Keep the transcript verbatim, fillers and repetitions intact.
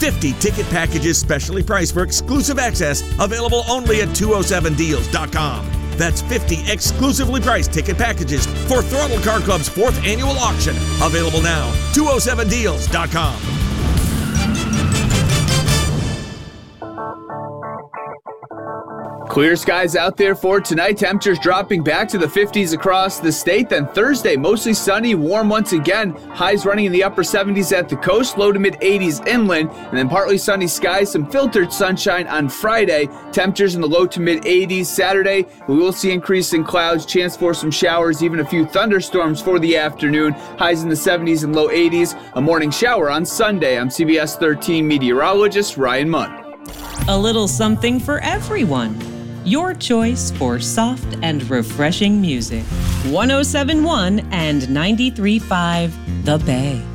fifty ticket packages specially priced for exclusive access, available only at two oh seven deals dot com. That's fifty exclusively priced ticket packages for Throttle Car Club's fourth annual auction. Available now, two oh seven deals dot com. Clear skies out there for tonight. Temperatures dropping back to the fifties across the state. Then Thursday, mostly sunny, warm once again. Highs running in the upper seventies at the coast, low to mid eighties inland. And then partly sunny skies, some filtered sunshine on Friday. Temperatures in the low to mid eighties. Saturday, we will see increasing clouds, chance for some showers, even a few thunderstorms for the afternoon. Highs in the seventies and low eighties. A morning shower on Sunday. I'm C B S thirteen meteorologist Ryan Munn. A little something for everyone. Your choice for soft and refreshing music. one oh seven point one and ninety-three point five The Bay.